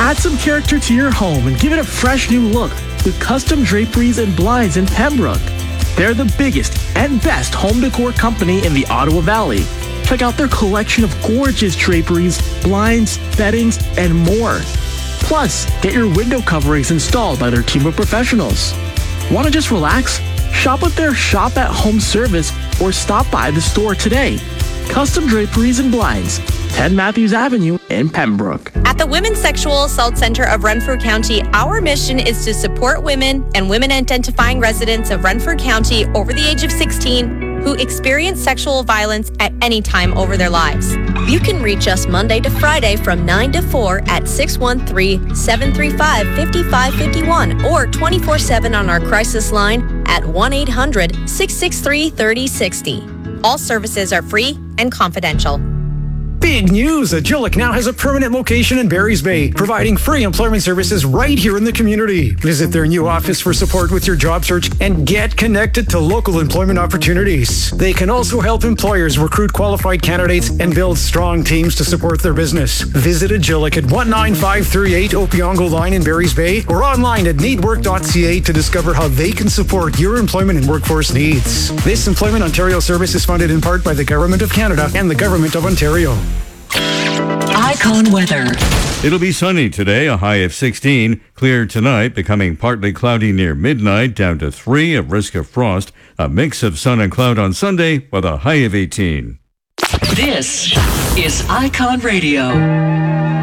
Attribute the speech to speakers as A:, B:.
A: Add some character to your home and give it a fresh new look with custom draperies and blinds in Pembroke. They're the biggest and best home decor company in the Ottawa Valley. Check out their collection of gorgeous draperies, blinds, beddings, and more. Plus, get your window coverings installed by their team of professionals. Want to just relax? Shop with their Shop at Home service or stop by the store today. Custom draperies and blinds, 10 Matthews Avenue in Pembroke.
B: At the Women's Sexual Assault Center of Renfrew County, our mission is to support women and women-identifying residents of Renfrew County over the age of 16 who experience sexual violence at any time over their lives.
C: You can reach us Monday to Friday from 9 to 4 at 613-735-5551 or 24/7 on our crisis line at 1-800-663-3060.
B: All services are free and confidential.
D: Big news! Agilic now has a permanent location in Barry's Bay, providing free employment services right here in the community. Visit their new office for support with your job search and get connected to local employment opportunities. They can also help employers recruit qualified candidates and build strong teams to support their business. Visit Agilic at 19538 Opiongo Line in Barry's Bay or online at needwork.ca to discover how they can support your employment and workforce needs. This Employment Ontario service is funded in part by the Government of Canada and the Government of Ontario.
E: Icon weather.
F: It'll be sunny today, a high of 16. Clear tonight, becoming partly cloudy near midnight, down to 3, a risk of frost. A mix of sun and cloud on Sunday with a high of 18.
E: This is Icon Radio.